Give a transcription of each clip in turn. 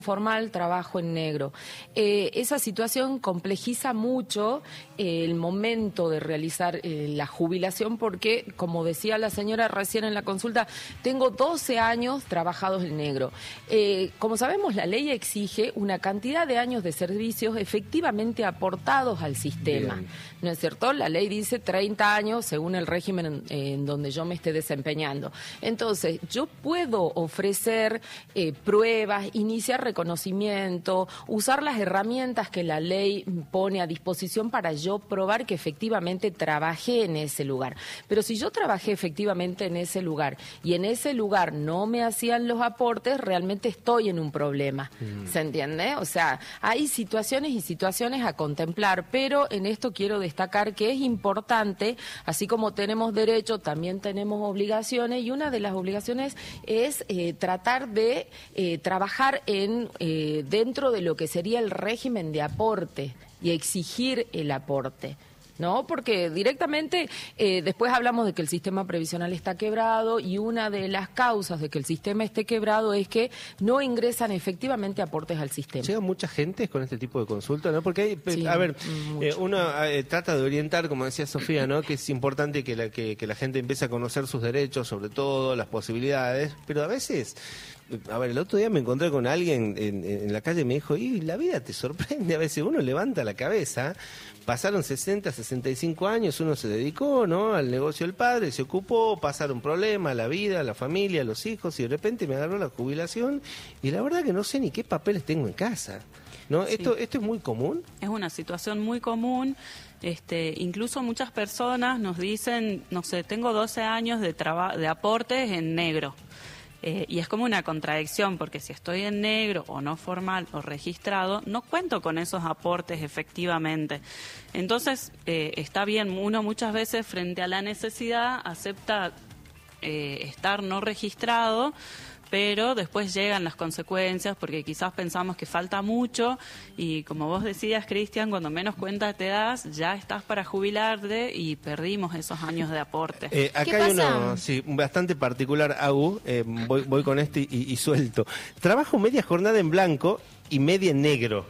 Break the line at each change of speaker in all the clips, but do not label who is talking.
formal, trabajo en negro. Esa situación complejiza mucho el momento de realizar la jubilación porque, como decía la señora recién en la consulta, tengo 12 años trabajados en negro. Como sabemos, la ley exige una cantidad de años de servicios efectivamente aportados al sistema. Bien. ¿No es cierto? La ley dice 30 años según el régimen en donde yo me esté desempeñando. Entonces, yo puedo ofrecer pruebas, iniciar reconocimiento, usar las herramientas que la ley pone a disposición para yo probar que efectivamente trabajé en ese lugar. Pero si yo trabajé efectivamente en ese lugar y en ese lugar no me hacían los aportes, realmente estoy en un problema. ¿Se entiende? O sea, hay situaciones y situaciones a contemplar, pero en esto quiero destacar que es importante, así como tenemos derecho, también tenemos obligaciones, y una de las obligaciones es tratar de trabajar dentro de lo que sería el régimen de aporte y exigir el aporte, ¿no? Porque directamente después hablamos de que el sistema previsional está quebrado y una de las causas de que el sistema esté quebrado es que no ingresan efectivamente aportes al sistema.
Llega mucha gente con este tipo de consultas, ¿no? Porque hay,
sí,
a ver, uno trata de orientar, como decía Sofía, ¿no? Que es importante que la gente empiece a conocer sus derechos, sobre todo las posibilidades, pero a veces... A ver, el otro día me encontré con alguien en la calle y me dijo, y la vida te sorprende, a veces uno levanta la cabeza, pasaron 60, 65 años, uno se dedicó, ¿no?, al negocio del padre, se ocupó, pasaron problemas, la vida, la familia, los hijos, y de repente me agarró la jubilación, y la verdad que no sé ni qué papeles tengo en casa, ¿no? Sí. ¿Esto es muy común?
Es una situación muy común. Incluso muchas personas nos dicen, no sé, tengo 12 años de aportes en negro. Y es como una contradicción, porque si estoy en negro o no formal o registrado, no cuento con esos aportes efectivamente. Entonces, está bien, uno muchas veces frente a la necesidad acepta estar no registrado, pero después llegan las consecuencias porque quizás pensamos que falta mucho y como vos decías, Cristian, cuando menos cuenta te das, ya estás para jubilarte y perdimos esos años de aporte.
Acá hay uno bastante particular, Agu, voy con este y suelto. Trabajo media jornada en blanco y media en negro.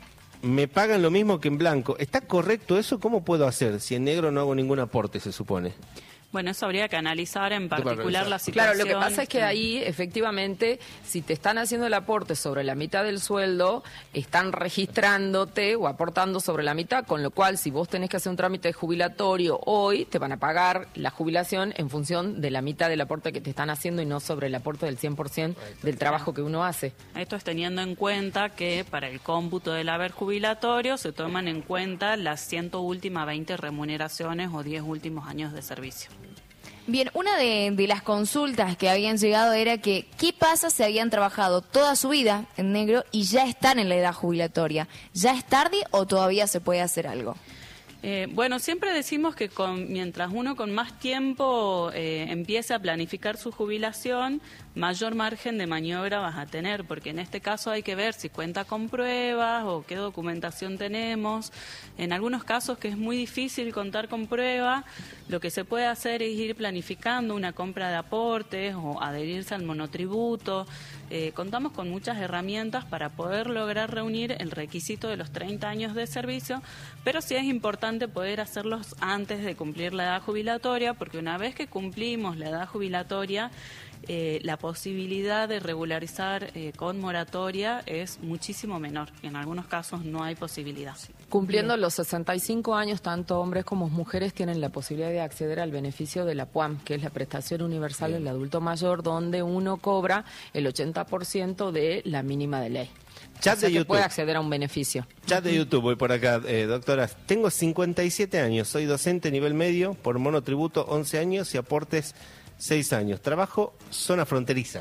Me pagan lo mismo que en blanco. ¿Está correcto eso? ¿Cómo puedo hacer si en negro no hago ningún aporte, se supone?
Bueno, eso habría que analizar en particular la situación.
Claro, lo que pasa es que ahí, efectivamente, si te están haciendo el aporte sobre la mitad del sueldo, están registrándote o aportando sobre la mitad, con lo cual, si vos tenés que hacer un trámite jubilatorio hoy, te van a pagar la jubilación en función de la mitad del aporte que te están haciendo y no sobre el aporte del 100% del trabajo que uno hace.
Esto es teniendo en cuenta que para el cómputo del haber jubilatorio se toman en cuenta las 100 últimas 20 remuneraciones o 10 últimos años de servicio.
Bien, una de las consultas que habían llegado era que ¿qué pasa si habían trabajado toda su vida en negro y ya están en la edad jubilatoria? ¿Ya es tarde o todavía se puede hacer algo?
Bueno, siempre decimos que mientras uno con más tiempo empiece a planificar su jubilación, mayor margen de maniobra vas a tener, porque en este caso hay que ver si cuenta con pruebas o qué documentación tenemos. En algunos casos que es muy difícil contar con prueba, lo que se puede hacer es ir planificando una compra de aportes o adherirse al monotributo. Contamos con muchas herramientas para poder lograr reunir el requisito de los 30 años de servicio, pero sí es importante poder hacerlos antes de cumplir la edad jubilatoria, porque una vez que cumplimos la edad jubilatoria, la posibilidad de regularizar con moratoria es muchísimo menor. En algunos casos no hay posibilidad.
Cumpliendo los 65 años, tanto hombres como mujeres tienen la posibilidad de acceder al beneficio de la PUAM, que es la prestación universal del adulto mayor, donde uno cobra el 80% de la mínima de ley.
Chat de YouTube.
Puede acceder a un beneficio.
Chat de YouTube, voy por acá, doctora. Tengo 57 años, soy docente nivel medio, por monotributo 11 años y aportes 6 años. Trabajo zona fronteriza.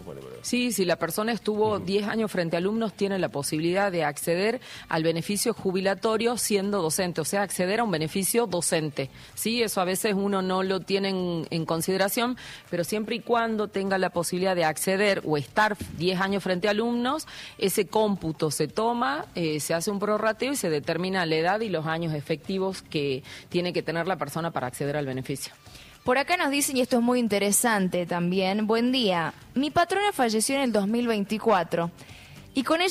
Sí, si la persona estuvo 10 años frente a alumnos, tiene la posibilidad de acceder al beneficio jubilatorio siendo docente, o sea, acceder a un beneficio docente. Sí, eso a veces uno no lo tiene en consideración, pero siempre y cuando tenga la posibilidad de acceder o estar 10 años frente a alumnos, ese cómputo se toma, se hace un prorrateo y se determina la edad y los años efectivos que tiene que tener la persona para acceder al beneficio.
Por acá nos dicen, y esto es muy interesante también, buen día, mi patrona falleció en el 2024 y con ella